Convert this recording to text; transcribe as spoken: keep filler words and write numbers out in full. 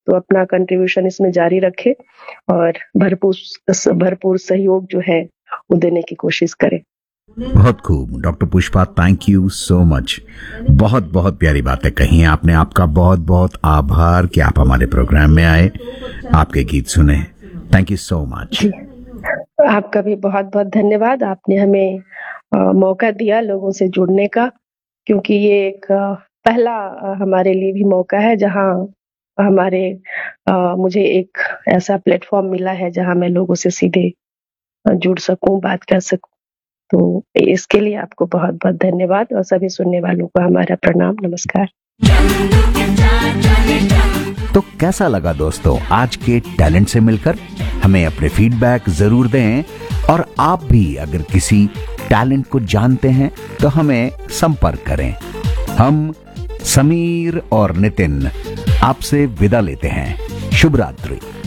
तो अपना कंट्रीब्यूशन इसमें जारी रखें और भरपूर भरपूर सहयोग जो है वो देने की कोशिश करें। बहुत खूब doctor Pushpa, thank you so much. बहुत बहुत प्यारी बातें कही आपने। आपका बहुत बहुत आभार कि आप हमारे प्रोग्राम में आए, आपके गीत सुने। Thank you so much. आपका भी बहुत बहुत धन्यवाद। आपने हमें आ, मौका दिया लोगों से जुड़ने का, क्योंकि ये एक आ, पहला आ, हमारे लिए भी मौका है जहां हमारे आ, मुझे एक ऐसा प्लेटफॉर्म मिला है जहां मैं लोगों से सीधे जुड़ सकूं, बात कर सकूं। तो इसके लिए आपको बहुत बहुत धन्यवाद और सभी सुनने वालों को हमारा प्रणाम, नमस्कार। तो कैसा लगा दोस्तों आज के टैलेंट से मिलकर? हमें अपने फीडबैक जरूर दें और आप भी अगर किसी टैलेंट को जानते हैं तो हमें संपर्क करें। हम समीर और नितिन आपसे विदा लेते हैं। शुभ रात्रि।